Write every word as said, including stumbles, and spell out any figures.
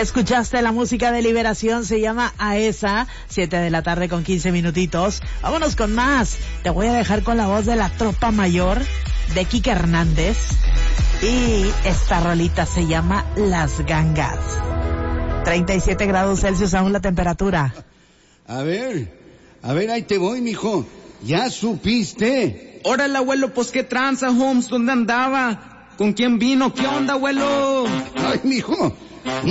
Escuchaste la música de Liberación, se llama A Esa, siete de la tarde con quince minutitos. Vámonos con más. Te voy a dejar con la voz de la Tropa Mayor, de Kike Hernández. Y esta rolita se llama Las Gangas. treinta y siete grados Celsius aún la temperatura. A ver, a ver, ahí te voy, mijo. ¿Ya supiste? Órale, abuelo, pues qué tranza, Holmes, ¿dónde andaba? ¿Con quién vino? ¿Qué onda, abuelo? Ay, mijo.